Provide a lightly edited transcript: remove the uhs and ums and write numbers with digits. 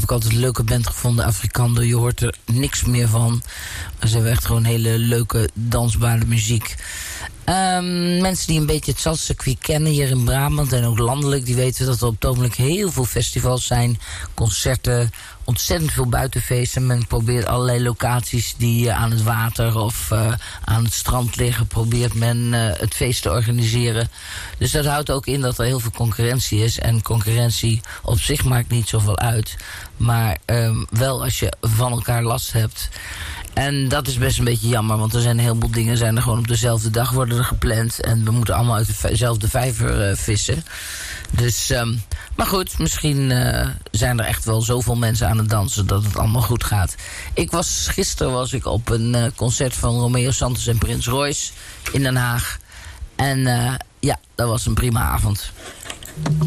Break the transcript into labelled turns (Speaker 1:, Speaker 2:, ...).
Speaker 1: ik altijd een leuke band gevonden, Afrikando. Je hoort er niks meer van. Maar ze hebben echt gewoon hele leuke, dansbare muziek. Mensen die een beetje het Zandcircuit kennen hier in Brabant en ook landelijk, die weten dat er op het ogenblik heel veel festivals zijn, concerten, ontzettend veel buitenfeesten. Men probeert allerlei locaties die aan het water of aan het strand liggen, probeert men het feest te organiseren. Dus dat houdt ook in dat er heel veel concurrentie is. En concurrentie op zich maakt niet zoveel uit. Maar wel als je van elkaar last hebt. En dat is best een beetje jammer, want er zijn een heleboel dingen zijn er gewoon op dezelfde dag worden er gepland. En we moeten allemaal uit dezelfde vijver vissen. Dus, maar goed, misschien zijn er echt wel zoveel mensen aan het dansen dat het allemaal goed gaat. Gisteren was ik op een concert van Romeo Santos en Prins Royce in Den Haag. En ja, dat was een prima avond.